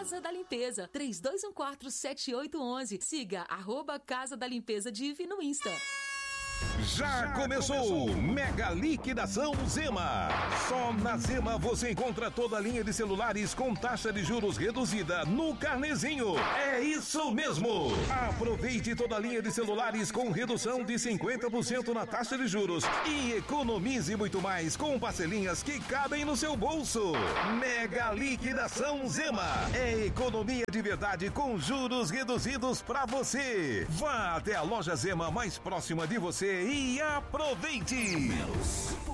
Casa da Limpeza, 3214-7811. Siga @Casa da Limpeza Div no Insta. Já começou Mega Liquidação Zema. Só na Zema você encontra toda a linha de celulares com taxa de juros reduzida no carnezinho. É isso mesmo! Aproveite toda a linha de celulares com redução de 50% na taxa de juros e economize muito mais com parcelinhas que cabem no seu bolso. Mega Liquidação Zema. É economia de verdade com juros reduzidos para você. Vá até a loja Zema mais próxima de você e aproveite!